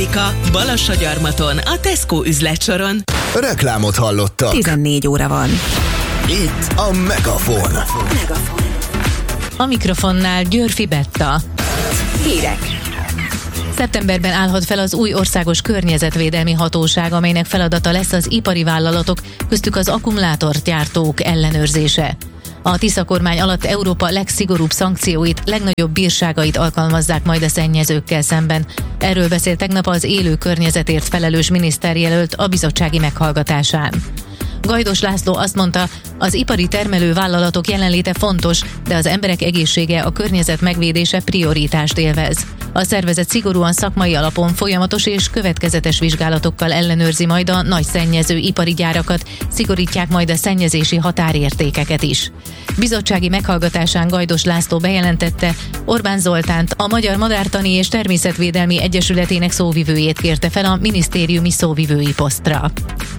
Balassagyarmaton, a Tesco üzletsoron. Reklámot hallottak. 14 óra van. Itt a Megafon. A mikrofonnál Györfi Betta. Hírek. Szeptemberben állhat fel az új országos környezetvédelmi hatóság, amelynek feladata lesz az ipari vállalatok, köztük az akkumulátorgyártók ellenőrzése. A Tisza kormány alatt Európa legszigorúbb szankcióit, legnagyobb bírságait alkalmazzák majd a szennyezőkkel szemben. Erről beszélt tegnap az élő környezetért felelős miniszterjelölt a bizottsági meghallgatásán. Gajdos László azt mondta, az ipari termelő vállalatok jelenléte fontos, de az emberek egészsége, a környezet megvédése prioritást élvez. A szervezet szigorúan szakmai alapon folyamatos és következetes vizsgálatokkal ellenőrzi majd a nagy szennyező ipari gyárakat, szigorítják majd a szennyezési határértékeket is. Bizottsági meghallgatásán Gajdos László bejelentette, Orbán Zoltánt, a Magyar Madártani és Természetvédelmi Egyesületének szóvivőjét kérte fel a minisztériumi szóvivői posztra.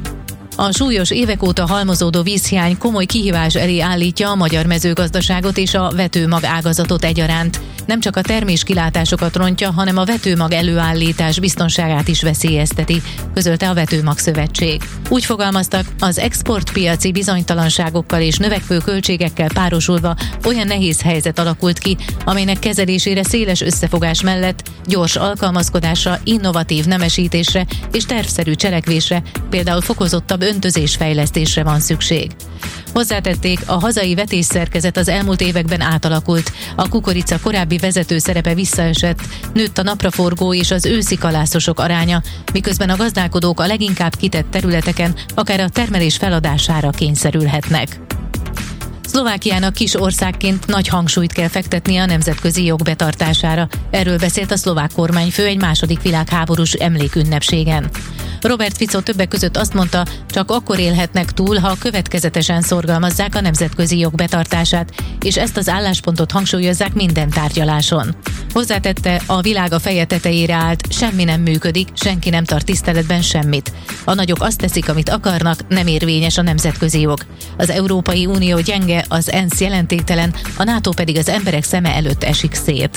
A súlyos évek óta halmozódó vízhiány komoly kihívás elé állítja a magyar mezőgazdaságot és a vetőmag ágazatot egyaránt. Nem csak a terméskilátásokat rontja, hanem a vetőmag előállítás biztonságát is veszélyezteti, közölte a Vetőmag Szövetség. Úgy fogalmaztak, az exportpiaci bizonytalanságokkal és növekvő költségekkel párosulva olyan nehéz helyzet alakult ki, amelynek kezelésére széles összefogás mellett gyors alkalmazkodásra, innovatív nemesítésre és tervszerű cselekvésre, például fokozottabb öntözésfejlesztésre van szükség. Hozzátették, a hazai vetésszerkezet az elmúlt években átalakult, a kukorica korábbi vezető szerepe visszaesett, nőtt a napraforgó és az őszi kalászosok aránya, miközben a gazdálkodók a leginkább kitett területeken akár a termelés feladására kényszerülhetnek. Szlovákiának kis országként nagy hangsúlyt kell fektetnie a nemzetközi jog betartására. Erről beszélt a szlovák kormányfő egy második világháborús emlékünnepségen. Robert Fico többek között azt mondta, csak akkor élhetnek túl, ha következetesen szorgalmazzák a nemzetközi jog betartását, és ezt az álláspontot hangsúlyozzák minden tárgyaláson. Hozzátette, a világ a feje tetejére állt, semmi nem működik, senki nem tart tiszteletben semmit. A nagyok azt teszik, amit akarnak, nem érvényes a nemzetközi jog. Az Európai Unió gyenge, az ENSZ jelentéktelen, a NATO pedig az emberek szeme előtt esik szét.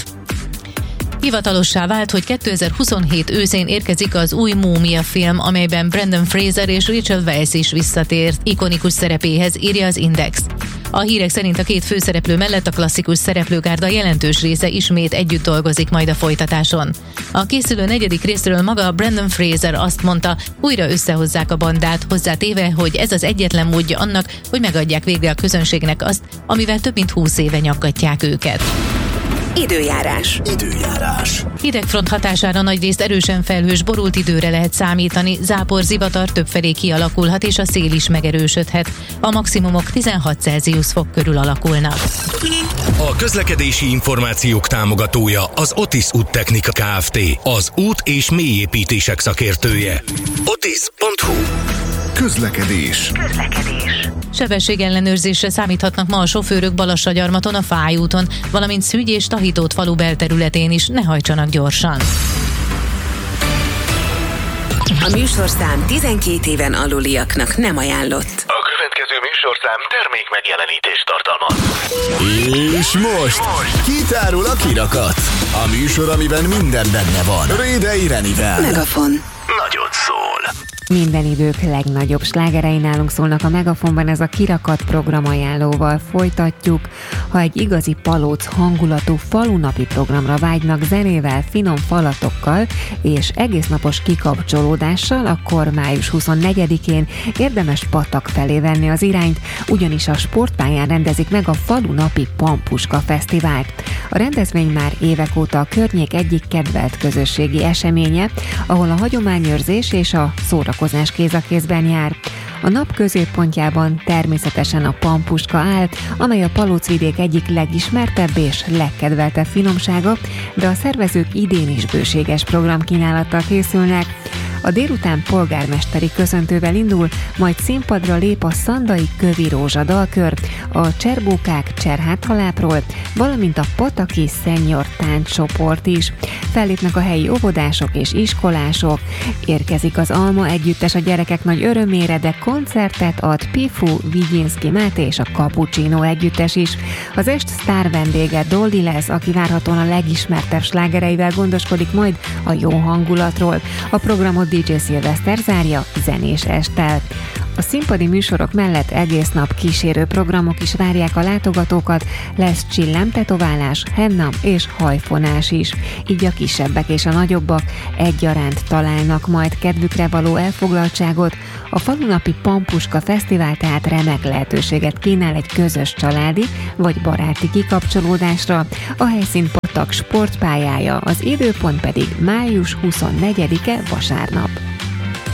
Hivatalossá vált, hogy 2027 őszén érkezik az új Múmia film, amelyben Brendan Fraser és Rachel Weisz is visszatért ikonikus szerepéhez, írja az Index. A hírek szerint a két főszereplő mellett a klasszikus szereplőgárda jelentős része ismét együtt dolgozik majd a folytatáson. A készülő negyedik részről maga Brendan Fraser azt mondta, újra összehozzák a bandát, hozzátéve, hogy ez az egyetlen módja annak, hogy megadják végre a közönségnek azt, amivel több mint 20 éve nyaggatják őket. Időjárás. Hidegfront hatására nagyrészt erősen felhős, borult időre lehet számítani, zápor, zivatar többfelé kialakulhat és a szél is megerősödhet. A maximumok 16 Celsius fok körül alakulnak. A közlekedési információk támogatója az Otis Úttechnika Kft. Az út- és mélyépítések szakértője. Otis.hu. Közlekedés. Sebességellenőrzésre számíthatnak ma a sofőrök Balassagyarmaton, a Fály úton, valamint Szügy és Tahitót falu belterületén is, ne hajtsanak gyorsan. A műsorszám 12 éven aluliaknak nem ajánlott. A következő műsorszám termék megjelenítést tartalmaz. És most kitárul a kirakat. A műsor, amiben minden benne van. Rédei Renivel. Megafon. Nagyot szól. Minden idők legnagyobb slágerei nálunk szólnak a Megafonban, ez a Kirakat program ajánlóval folytatjuk. Ha egy igazi palóc hangulatú falunapi programra vágynak zenével, finom falatokkal és egésznapos kikapcsolódással, akkor május 24-én érdemes Patak felé venni az irányt, ugyanis a sportpályán rendezik meg a falunapi Pampuska Fesztivált. A rendezvény már évek óta a környék egyik kedvelt közösségi eseménye, ahol a hagyományőrzés és a szórakozás kéz a kézben jár. A nap középpontjában természetesen a Pampuska áll, amely a Palócvidék egyik legismertebb és legkedveltebb finomsága, de a szervezők idén is bőséges programkínálattal készülnek. A délután polgármesteri köszöntővel indul, majd színpadra lép a Szandai Kövi Rózsa dalkör, a Cserbókák Cserháthalápról, valamint a Pataki Senior tánccsoport is. Fellépnek a helyi óvodások és iskolások. Érkezik az Alma együttes a gyerekek nagy örömére, de koncertet ad Pifu, Vigyinszki Máté és a Cappuccino együttes is. Az est sztár vendége Dolly lesz, aki várhatóan a legismertebb slágereivel gondoskodik majd a jó hangulatról. A programot DJ Szilveszter zárja zenés esttel. A színpadi műsorok mellett egész nap kísérő programok is várják a látogatókat, lesz csillámtetoválás, henna és hajfonás is. Így a kisebbek és a nagyobbak egyaránt találnak majd kedvükre való elfoglaltságot. A falunapi Pampuska Fesztivál tehát remek lehetőséget kínál egy közös családi vagy baráti kikapcsolódásra. A helyszín Patak sportpályája, az időpont pedig május 24-e vasárnap.